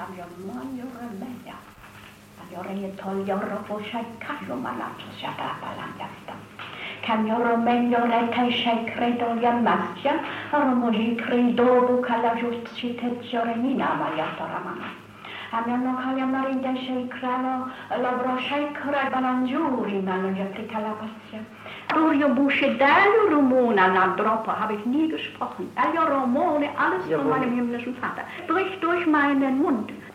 ja muonjore meja. Jore tol joro po sai kasvomalatsas ja taapalanjasta. Kan joro men jore kai sai kredo ja masja, romoji kredo bukala just sitet jore minama ja toramana. Amiano kaliana rinda sai kralo, labro sai krabanan juri manu ja prikalapasja. Rorio Buschedalio Romona Landropper habe ich nie gesprochen. Alio Romone, alles von meinem himmlischen Vater. Bricht durch meinen Mund.